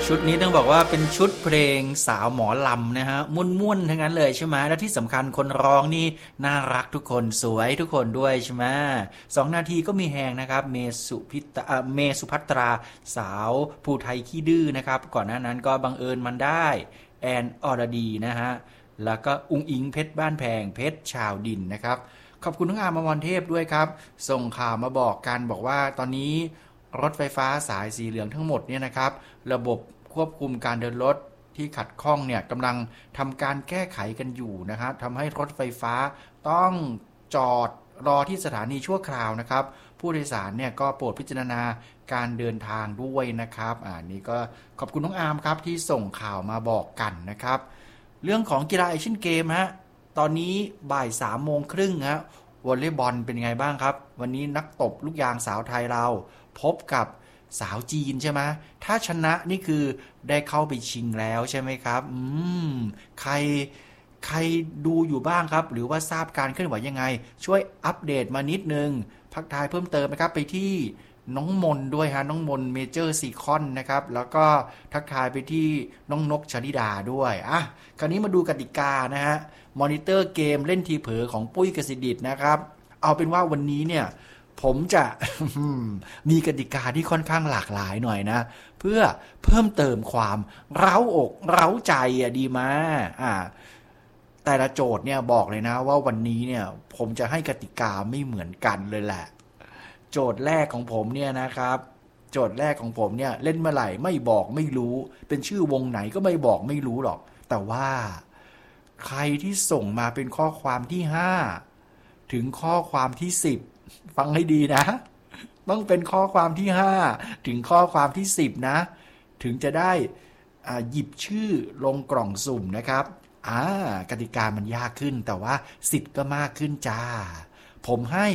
ชุดนี้ต้องบอกว่าเป็นชุดเพลงสาวหมอลำนะฮะม่วนๆทั้งนั้นเลยใช่ไหมและที่สำคัญคนร้องนี่น่ารักทุกคนสวยทุกคนด้วยใช่ไหม2 นาทีก็มีแหงนะครับเมสุภัตราสาวภูไทยขี้ดื้อนะครับก่อนหน้านั้นก็บังเอิญมันได้แอนอรดีนะฮะแล้วก็อุงอิงเพชรบ้านแพงเพชรชาวดินนะครับขอบคุณทั้งอามรเทพด้วยครับส่งข่าวมาบอกกันบอกว่าตอนนี้รถไฟฟ้าสายสีเหลืองทั้งหมดเนี่ยนะครับระบบควบคุมการเดินรถที่ขัดข้องเนี่ยกำลังทำการแก้ไขกันอยู่นะครับทำให้รถไฟฟ้าต้องจอดรอที่สถานีชั่วคราวนะครับผู้โดยสารเนี่ยก็โปรดพิจารณาการเดินทางด้วยนะครับนี่ก็ขอบคุณน้องอาร์มครับที่ส่งข่าวมาบอกกันนะครับเรื่องของกีฬาเอเชียนเกมฮะตอนนี้บ่าย3 โมงครึ่งฮะวอลเลย์บอลเป็นไงบ้างครับวันนี้นักตบลูกยางสาวไทยเราพบกับสาวจีนใช่ไหมถ้าชนะนี่คือได้เข้าไปชิงแล้วใช่ไหมครับใครใครดูอยู่บ้างครับหรือว่าทราบการเคลื่อนไหวยังไงช่วยอัปเดตมานิดนึงพักทายเพิ่มเติมนะครับไปที่น้องมนด้วยฮะน้องมนเมเจอร์ซีคอนนะครับแล้วก็ทักทายไปที่น้องนกชลิดาด้วยคราวนี้มาดูกติกานะฮะมอนิเตอร์เกมเล่นทีเผลอของปุ้ยกสิดิษฐ์นะครับเอาเป็นว่าวันนี้เนี่ยผมจะ มีกติกาที่ค่อนข้างหลากหลายหน่อยนะเพื่อเพิ่มเติมความเร้าอกเร้าใจดีมาแต่ละโจทย์เนี่ยบอกเลยนะว่าวันนี้เนี่ยผมจะให้กติกาไม่เหมือนกันเลยแหละโจทย์แรกของผมเนี่ยนะครับโจทย์แรกของผมเนี่ยเล่นเมื่อไหร่ไม่บอกไม่รู้เป็นชื่อวงไหนก็ไม่บอกไม่รู้หรอกแต่ว่าใครที่ส่งมาเป็นข้อความที่5ถึงข้อความที่10ฟังให้ดีนะต้องเป็นข้อความที่5ถึงข้อความที่10นะถึงจะได้หยิบชื่อลงกล่องสุ่มนะครับกติกามันยากขึ้นแต่ว่าสิทธิ์ก็มากขึ้นจ้าผมให้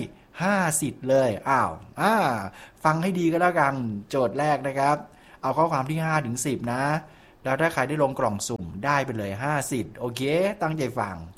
5สิทธิ์เลยฟังให้ดีก็แล้วกันโจทย์แรกนะครับเอาข้อความที่5ถึง10นะแล้วถ้าใครได้ลงกล่องสุ่มได้ไปเลย5สิทธิ์โอเคตั้งใจฟัง